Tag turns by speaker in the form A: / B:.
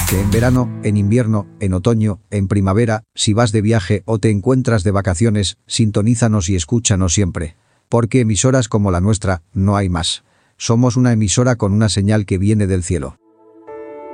A: Que en verano, en invierno, en otoño, en primavera, si vas de viaje o te encuentras de vacaciones, sintonízanos y escúchanos siempre. Porque emisoras como la nuestra, no hay más. Somos una emisora con una señal que viene del cielo.